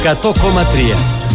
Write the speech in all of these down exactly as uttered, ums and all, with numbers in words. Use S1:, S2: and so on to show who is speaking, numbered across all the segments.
S1: εκατό κόμμα τρία.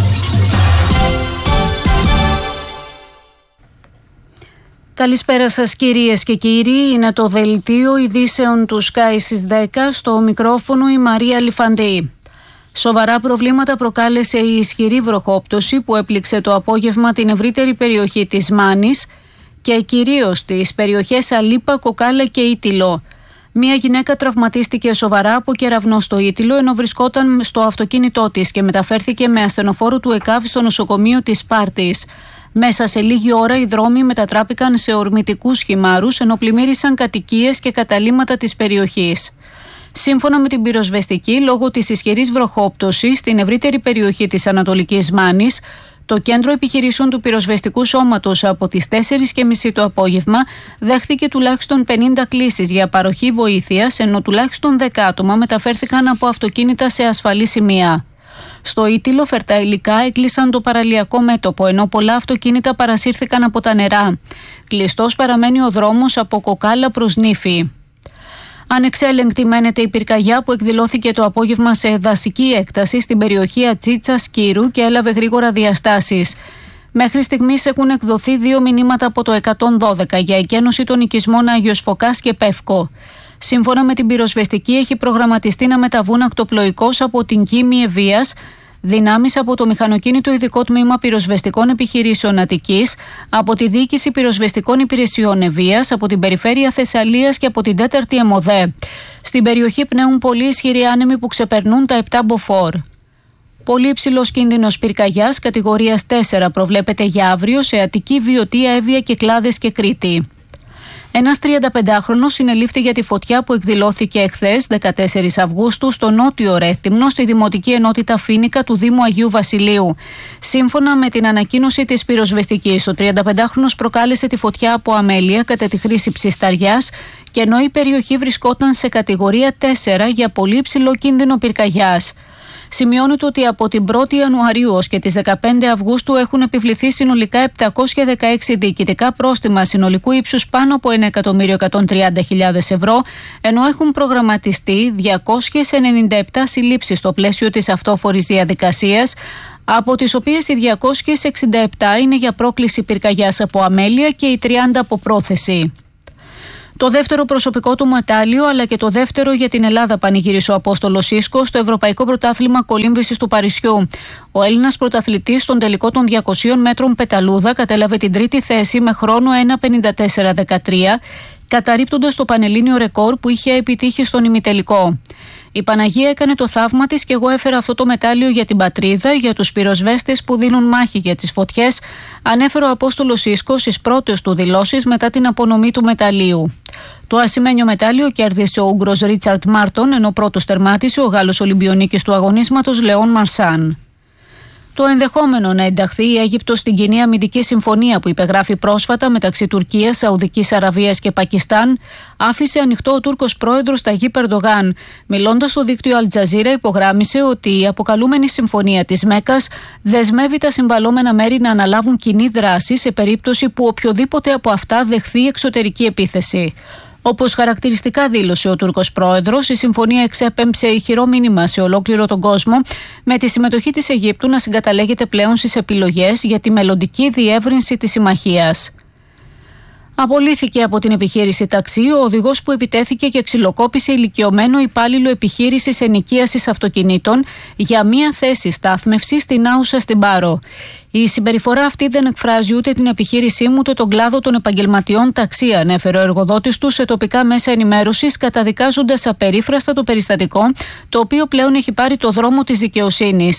S2: Καλησπέρα σας κυρίες και κύριοι, είναι το δελτίο ειδήσεων του Sky στις δέκα, στο μικρόφωνο η Μαρία Λιφαντή. Σοβαρά προβλήματα προκάλεσε η ισχυρή βροχόπτωση που έπληξε το απόγευμα την ευρύτερη περιοχή της Μάνης και κυρίως τις περιοχές Αλίπα, Κοκάλα και Ήτυλο. Μία γυναίκα τραυματίστηκε σοβαρά από κεραυνό στο Ήτυλο ενώ βρισκόταν στο αυτοκίνητό της και μεταφέρθηκε με ασθενοφόρο του ΕΚΑΒ στο νοσοκομείο της Σπάρτης. Μέσα σε λίγη ώρα οι δρόμοι μετατράπηκαν σε ορμητικούς χυμάρους ενώ πλημμύρισαν κατοικίες και καταλύματα της περιοχής. Σύμφωνα με την πυροσβεστική, λόγω της ισχυρής βροχόπτωσης στην ευρύτερη περιοχή της Ανατολικής Μάνης, το κέντρο επιχειρήσεων του πυροσβεστικού σώματος από τις τέσσερις και μισή το απόγευμα δέχθηκε τουλάχιστον πενήντα κλήσεις για παροχή βοήθειας, ενώ τουλάχιστον δέκα άτομα μεταφέρθηκαν από αυτοκίνητα σε ασφαλή σημεία. Στο Ήτυλο, φερτά υλικά έκλεισαν το παραλιακό μέτωπο, ενώ πολλά αυτοκίνητα παρασύρθηκαν από τα νερά. Κλειστός παραμένει ο δρόμος από Κοκάλα προς Νύφη. Ανεξέλεγκτη μένεται η πυρκαγιά που εκδηλώθηκε το απόγευμα σε δασική έκταση στην περιοχή Ατσίτσα Σκύρου και έλαβε γρήγορα διαστάσεις. Μέχρι στιγμής έχουν εκδοθεί δύο μηνύματα από το εκατόν δώδεκα για εκένωση των οικισμών Άγιος Φωκάς και Πεύκο. Σύμφωνα με την πυροσβεστική, έχει προγραμματιστεί να μεταβούν ακτοπλοϊκώς από την Κίμη Ευβοίας δυνάμεις από το Μηχανοκίνητο Ειδικό Τμήμα Πυροσβεστικών Επιχειρήσεων Αττικής, από τη Διοίκηση Πυροσβεστικών Υπηρεσιών Ευβοίας, από την Περιφέρεια Θεσσαλίας και από την τέταρτη ΕΜΟΔΕ. Στην περιοχή πνέουν πολύ ισχυροί άνεμοι που ξεπερνούν τα επτά μποφόρ. Πολύ υψηλός κίνδυνος πυρκαγιάς κατηγορίας τέσσερα προβλέπεται για αύριο σε Αττική, Βιωτία, Εύβοια, Κυκλάδες και Κρήτη. Ένας τριανταπεντάχρονος συνελήφθη για τη φωτιά που εκδηλώθηκε εχθές, δεκατέσσερις Αυγούστου, στο νότιο Ρέθυμνο, στη Δημοτική Ενότητα Φοίνικα του Δήμου Αγίου Βασιλείου. Σύμφωνα με την ανακοίνωση της πυροσβεστικής, ο τριανταπεντάχρονος προκάλεσε τη φωτιά από αμέλεια κατά τη χρήση ψισταριάς και ενώ η περιοχή βρισκόταν σε κατηγορία τέσσερα για πολύ υψηλό κίνδυνο πυρκαγιάς. Σημειώνεται ότι από την πρώτη Ιανουαρίου ως και τις δεκαπέντε Αυγούστου έχουν επιβληθεί συνολικά επτακόσια δεκαέξι διοικητικά πρόστιμα συνολικού ύψους πάνω από ένα εκατομμύριο εκατόν τριάντα χιλιάδες ευρώ, ενώ έχουν προγραμματιστεί διακόσιες ενενήντα επτά συλλήψεις στο πλαίσιο της αυτόφορης διαδικασίας, από τις οποίες οι διακόσιες εξήντα επτά είναι για πρόκληση πυρκαγιάς από αμέλεια και οι τριάντα από πρόθεση. Το δεύτερο προσωπικό του μετάλλιο, αλλά και το δεύτερο για την Ελλάδα, πανηγύρισε ο Απόστολος Ίσκος στο Ευρωπαϊκό Πρωτάθλημα Κολύμβησης του Παρισιού. Ο Έλληνας πρωταθλητής στον τελικό των διακοσίων μέτρων πεταλούδα κατέλαβε την τρίτη θέση με χρόνο ένα πενήντα τέσσερα δεκατρία, καταρρίπτοντας το πανελλήνιο ρεκόρ που είχε επιτύχει στον ημιτελικό. Η Παναγία έκανε το θαύμα της και εγώ έφερα αυτό το μετάλλιο για την πατρίδα, για τους πυροσβέστες που δίνουν μάχη για τις φωτιές, ανέφερε ο Απόστολος Ίσκος στις πρώτες του δηλώσεις μετά την απονομή του μεταλλίου. Το ασημένιο μετάλλιο κέρδισε ο Ούγγρος Ρίτσαρτ Μάρτον, ενώ πρώτος τερμάτισε ο Γάλλος Ολυμπιονίκης του αγωνίσματος Λεόν Μαρσάν. Το ενδεχόμενο να ενταχθεί η Αίγυπτος στην κοινή αμυντική συμφωνία που υπεγράφει πρόσφατα μεταξύ Τουρκίας, Σαουδικής Αραβίας και Πακιστάν άφησε ανοιχτό ο Τούρκος πρόεδρος Ταγίπ Ερντογάν. Μιλώντας στο δίκτυο Αλτζαζίρα, υπογράμμισε ότι η αποκαλούμενη συμφωνία της Μέκκας δεσμεύει τα συμβαλόμενα μέρη να αναλάβουν κοινή δράση σε περίπτωση που οποιοδήποτε από αυτά δεχθεί εξωτερική επίθεση. Όπως χαρακτηριστικά δήλωσε ο Τούρκος πρόεδρος, η συμφωνία εξέπεμψε ηχηρό μήνυμα σε ολόκληρο τον κόσμο, με τη συμμετοχή της Αιγύπτου να συγκαταλέγεται πλέον στις επιλογές για τη μελλοντική διεύρυνση της συμμαχίας. Απολύθηκε από την επιχείρηση ταξί ο οδηγός που επιτέθηκε και ξυλοκόπησε ηλικιωμένο υπάλληλο επιχείρησης ενοικίασης αυτοκινήτων για μία θέση στάθμευσης στην Άουσα στην Πάρο. Η συμπεριφορά αυτή δεν εκφράζει ούτε την επιχείρησή μου ούτε τον κλάδο των επαγγελματιών ταξί, ανέφερε ο εργοδότης του σε τοπικά μέσα ενημέρωσης, καταδικάζοντας απερίφραστα το περιστατικό, το οποίο πλέον έχει πάρει το δρόμο της δικαιοσύνης.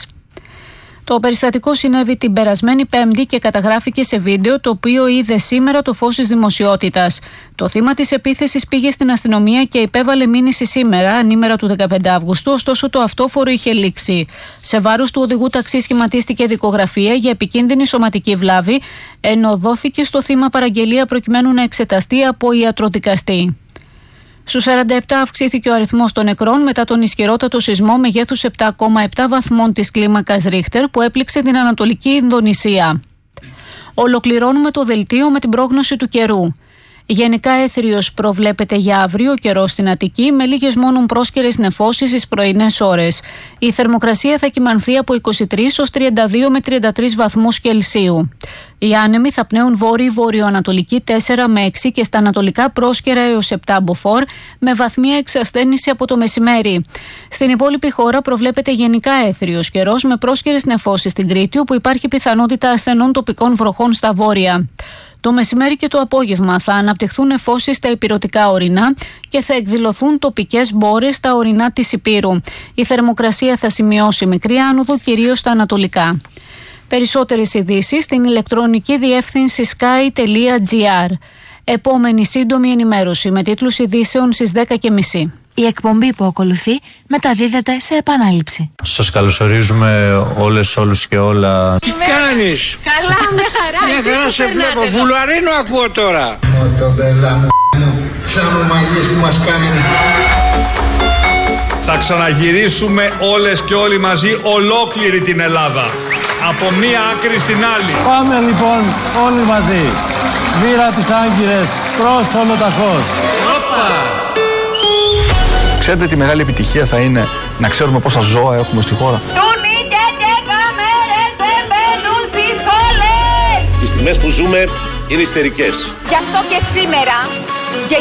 S2: Το περιστατικό συνέβη την περασμένη Πέμπτη και καταγράφηκε σε βίντεο, το οποίο είδε σήμερα το φως της δημοσιότητας. Το θύμα της επίθεσης πήγε στην αστυνομία και υπέβαλε μήνυση σήμερα, ανήμερα του δεκαπέντε Αυγούστου, ωστόσο το αυτόφορο είχε λήξει. Σε βάρος του οδηγού ταξί σχηματίστηκε δικογραφία για επικίνδυνη σωματική βλάβη, ενώ δόθηκε στο θύμα παραγγελία προκειμένου να εξεταστεί από ιατροδικαστή. Στους σαράντα επτά αυξήθηκε ο αριθμός των νεκρών μετά τον ισχυρότατο σεισμό μεγέθους επτά κόμμα επτά βαθμών της κλίμακας Ρίχτερ που έπληξε την Ανατολική Ινδονησία. Ολοκληρώνουμε το δελτίο με την πρόγνωση του καιρού. Γενικά έθριος προβλέπεται για αύριο, καιρό στην Αττική, με λίγες μόνο πρόσκαιρες νεφώσεις στις πρωινές ώρες. Η θερμοκρασία θα κυμανθεί από είκοσι τρεις ως τριάντα δύο με τριάντα τρεις βαθμούς Κελσίου. Οι άνεμοι θα πνέουν βόρειο-βορειοανατολική τέσσερα με έξι και στα ανατολικά πρόσκαιρα έως επτά μποφόρ, με βαθμία εξασθένηση από το μεσημέρι. Στην υπόλοιπη χώρα προβλέπεται γενικά έθριος καιρός με πρόσκαιρες νεφώσεις στην Κρήτη, όπου υπάρχει πιθανότητα ασθενών τοπικών βροχών στα βόρεια. Το μεσημέρι και το απόγευμα θα αναπτυχθούν νεφώσεις στα ηπειρωτικά ορεινά και θα εκδηλωθούν τοπικές μπόρες στα ορεινά της Ηπείρου. Η θερμοκρασία θα σημειώσει μικρή άνοδο, κυρίως στα ανατολικά. Περισσότερες ειδήσεις στην ηλεκτρονική διεύθυνση sky τελεία gr. Επόμενη σύντομη ενημέρωση με τίτλους ειδήσεων στις δέκα και μισή.
S1: Η εκπομπή που ακολουθεί μεταδίδεται σε επανάληψη.
S3: Σας καλωσορίζουμε όλες, όλους και όλα.
S4: Τι κάνεις?
S5: Καλά, μια χαρά.
S4: Μια χαρά σε βλέπω. Βουλαρίνο ακούω τώρα.
S6: Το μπέλα μου, σαν ομαγίες που μας κάνει.
S7: Θα ξαναγυρίσουμε όλες και όλοι μαζί ολόκληρη την Ελλάδα. Από μία άκρη στην άλλη.
S8: Πάμε λοιπόν όλοι μαζί. Βήρα τις Άγκυρες προς Ολοταχώς.
S9: Ξέρετε τι μεγάλη επιτυχία θα είναι να ξέρουμε πόσα ζώα έχουμε στη χώρα.
S10: Οι στιγμές που ζούμε είναι ιστερικές.
S5: Γι' αυτό και σήμερα